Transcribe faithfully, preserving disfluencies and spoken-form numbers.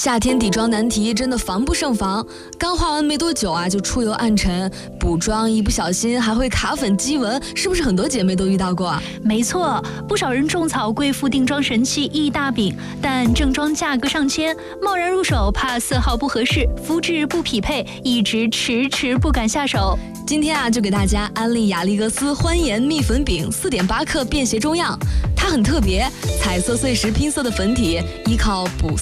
夏天底妆难题真的防不胜防，刚化完没多久啊就出油暗沉，补妆一不小心还会卡粉积纹，是不是很多姐妹都遇到过啊？ 没错，不少人种草贵妇定妆神器一大饼，但正装价格上千，贸然入手怕色号不合适，肤质不匹配，一直迟迟不敢下手。 今天啊就给大家安利雅丽格斯欢颜蜜粉饼四点八克便携中样，它很特别，彩色碎石拼色的粉体，依靠补